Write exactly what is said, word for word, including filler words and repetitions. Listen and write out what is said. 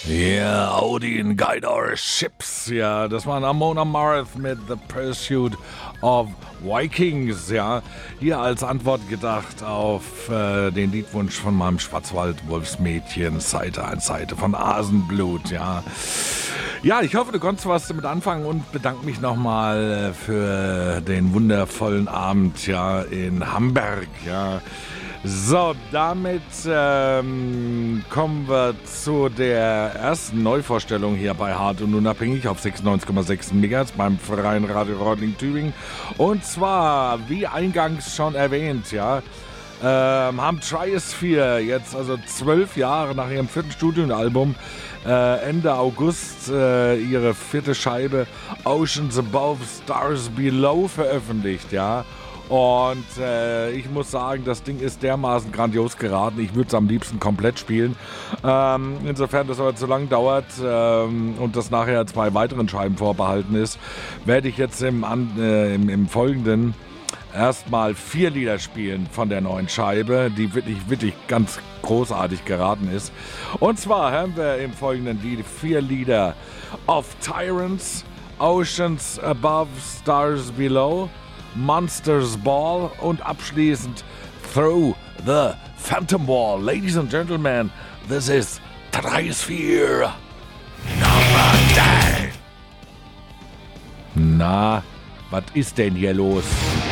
Yeah, Odin Guide Our Ships. Ja, das war Amon Amarth mit The Pursuit of Vikings. Ja, hier als Antwort gedacht auf äh, den Liedwunsch von meinem Schwarzwald-Wolfsmädchen, Seite an Seite von Asenblut. Ja, ja, ich hoffe, du konntest was damit anfangen und bedanke mich nochmal für den wundervollen Abend ja in Hamburg. Ja. So, damit ähm, kommen wir zu der ersten Neuvorstellung hier bei Hart und Unabhängig auf sechsundneunzig Komma sechs Megahertz beim Freien Radio Rodling Tübingen. Und zwar, wie eingangs schon erwähnt, ja, ähm, haben Triosphere jetzt also zwölf Jahre nach ihrem vierten Studioalbum äh, Ende August äh, ihre vierte Scheibe Oceans Above, Stars Below veröffentlicht, ja. Und äh, ich muss sagen, das Ding ist dermaßen grandios geraten. Ich würde es am liebsten komplett spielen. Ähm, insofern das aber zu lang dauert ähm, und das nachher zwei weiteren Scheiben vorbehalten ist, werde ich jetzt im, äh, im, im Folgenden erstmal vier Lieder spielen von der neuen Scheibe, die wirklich, wirklich ganz großartig geraten ist. Und zwar hören wir im Folgenden die vier Lieder Of Tyrants, Oceans Above, Stars Below, Monsters Ball und abschließend Through the Phantom Wall. Ladies and Gentlemen, this is Triosphere Number zehn. Na, was ist denn hier los?